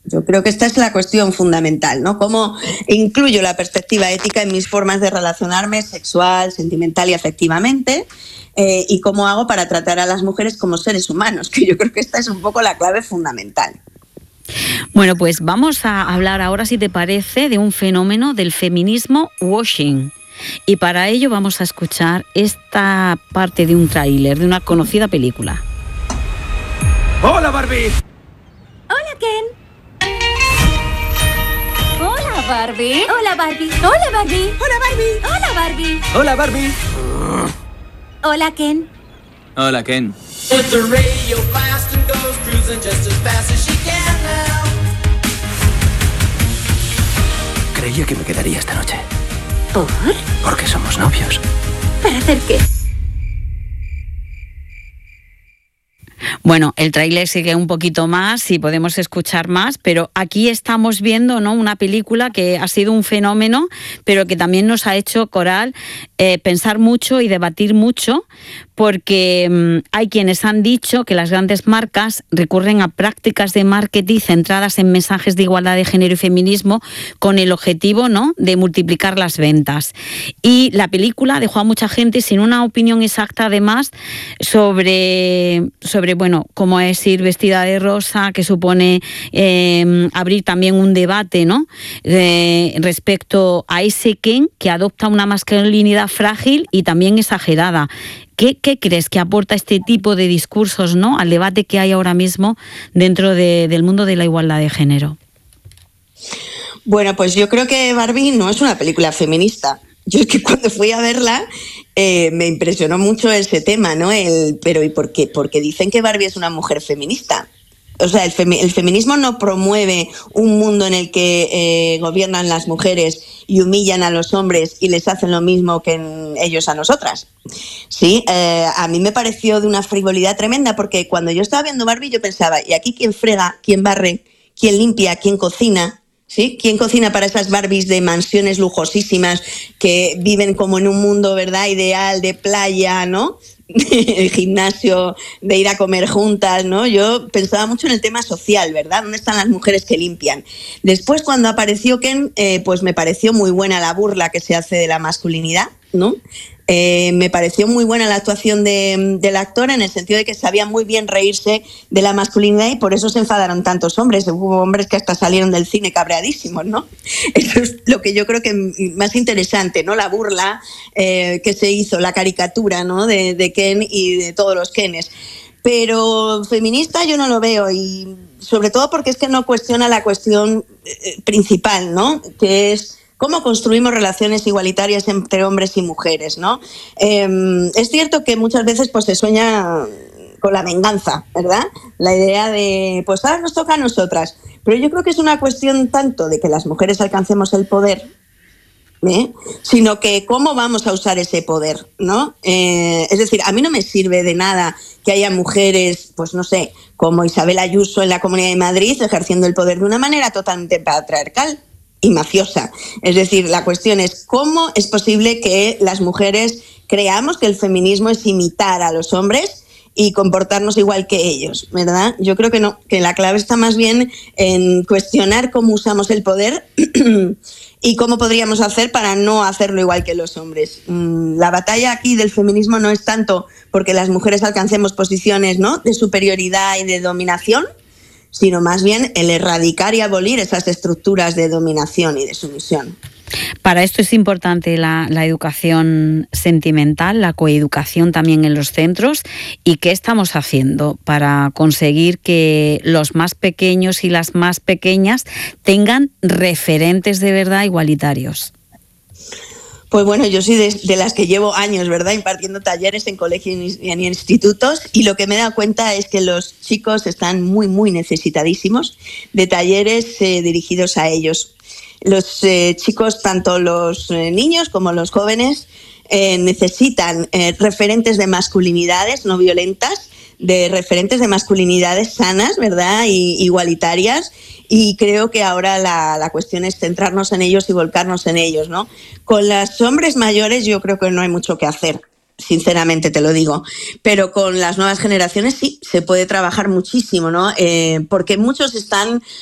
Yo creo que esta es la cuestión fundamental, ¿no? Cómo incluyo la perspectiva ética en mis formas de relacionarme sexual, sentimental y afectivamente, y cómo hago para tratar a las mujeres como seres humanos, que yo creo que esta es un poco la clave fundamental. Bueno, pues vamos a hablar ahora, si te parece, de un fenómeno del feminismo washing. Y para ello vamos a escuchar esta parte de un tráiler de una conocida película. ¡Hola, Barbie! ¡Hola, Ken! ¡Hola, Barbie! ¡Hola, Barbie! ¡Hola, Barbie! ¡Hola, Barbie! ¡Hola, Barbie! ¡Hola, Barbie! ¡Hola, Ken! Hola, Ken. Creía que me quedaría esta noche. ¿Por? Porque somos novios. ¿Para hacer qué? Bueno, el tráiler sigue un poquito más y podemos escuchar más, pero aquí estamos viendo, ¿no?, una película que ha sido un fenómeno, pero que también nos ha hecho, Coral, pensar mucho y debatir mucho, porque hay quienes han dicho que las grandes marcas recurren a prácticas de marketing centradas en mensajes de igualdad de género y feminismo con el objetivo, ¿no?, de multiplicar las ventas. Y la película dejó a mucha gente sin una opinión exacta, además, sobre bueno, cómo es ir vestida de rosa, que supone abrir también un debate, ¿no?, respecto a ese Ken que adopta una masculinidad frágil y también exagerada. ¿Qué crees que aporta este tipo de discursos, ¿no?, al debate que hay ahora mismo dentro del mundo de la igualdad de género? Bueno, pues yo creo que Barbie no es una película feminista. Yo es que cuando fui a verla me impresionó mucho ese tema, ¿no? Pero ¿y por qué? Porque dicen que Barbie es una mujer feminista. O sea, el feminismo no promueve un mundo en el que gobiernan las mujeres y humillan a los hombres y les hacen lo mismo que ellos a nosotras. Sí, a mí me pareció de una frivolidad tremenda, porque cuando yo estaba viendo Barbie yo pensaba, ¿y aquí quién frega, quién barre, quién limpia, quién cocina? ¿Sí? ¿Quién cocina para esas Barbies de mansiones lujosísimas que viven como en un mundo, ¿verdad?, ideal, de playa, ¿no?, el gimnasio, de ir a comer juntas, ¿no? Yo pensaba mucho en el tema social, ¿verdad? ¿Dónde están las mujeres que limpian? Después, cuando apareció Ken, pues me pareció muy buena la burla que se hace de la masculinidad, ¿no? Me pareció muy buena la actuación del actor, en el sentido de que sabía muy bien reírse de la masculinidad, y por eso se enfadaron tantos hombres. Hubo hombres que hasta salieron del cine cabreadísimos, ¿no? Eso es lo que yo creo que más interesante, ¿no? La burla que se hizo, la caricatura, ¿no?, de Ken y de todos los Kenes. Pero feminista yo no lo veo, y sobre todo porque es que no cuestiona la cuestión principal, ¿no?, que es cómo construimos relaciones igualitarias entre hombres y mujeres, ¿no? Es cierto que muchas veces pues se sueña con la venganza, ¿verdad? La idea de, pues ahora nos toca a nosotras. Pero yo creo que es una cuestión tanto de que las mujeres alcancemos el poder, sino que cómo vamos a usar ese poder, ¿no? Es decir, a mí no me sirve de nada que haya mujeres, pues no sé, como Isabel Ayuso en la Comunidad de Madrid, ejerciendo el poder de una manera totalmente patriarcal y mafiosa. Es decir, la cuestión es cómo es posible que las mujeres creamos que el feminismo es imitar a los hombres y comportarnos igual que ellos, ¿verdad? Yo creo que no, que la clave está más bien en cuestionar cómo usamos el poder y cómo podríamos hacer para no hacerlo igual que los hombres. La batalla aquí del feminismo no es tanto porque las mujeres alcancemos posiciones, ¿no?, de superioridad y de dominación, sino más bien el erradicar y abolir esas estructuras de dominación y de sumisión. Para esto es importante la educación sentimental, la coeducación también en los centros. ¿Y qué estamos haciendo para conseguir que los más pequeños y las más pequeñas tengan referentes de verdad igualitarios? Pues bueno, yo soy de las que llevo años, ¿verdad?, impartiendo talleres en colegios y en institutos, y lo que me he dado cuenta es que los chicos están muy, muy necesitadísimos de talleres dirigidos a ellos. Los chicos, tanto los niños como los jóvenes, necesitan referentes de masculinidades no violentas, de referentes de masculinidades sanas, ¿verdad?, y igualitarias. Y creo que ahora la cuestión es centrarnos en ellos y volcarnos en ellos, ¿no? Con los hombres mayores yo creo que no hay mucho que hacer, sinceramente te lo digo, pero con las nuevas generaciones sí, se puede trabajar muchísimo, ¿no? Porque muchos están